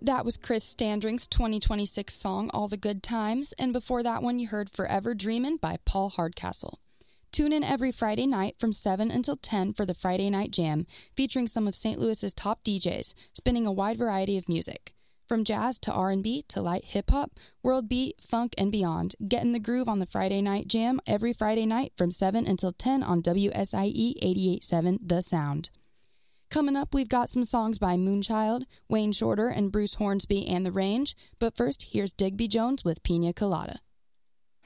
That was Chris Standring's 2026 song, All the Good Times, and before that one you heard Forever Dreamin' by Paul Hardcastle. Tune in every Friday night from 7 until 10 for the Friday Night Jam, featuring some of St. Louis's top DJs, spinning a wide variety of music. From jazz to R&B to light hip-hop, world beat, funk, and beyond, get in the groove on the Friday Night Jam every Friday night from 7 until 10 on WSIE 88.7 The Sound. Coming up, we've got some songs by Moonchild, Wayne Shorter, and Bruce Hornsby and The Range, but first, here's Digby Jones with Pina Colada.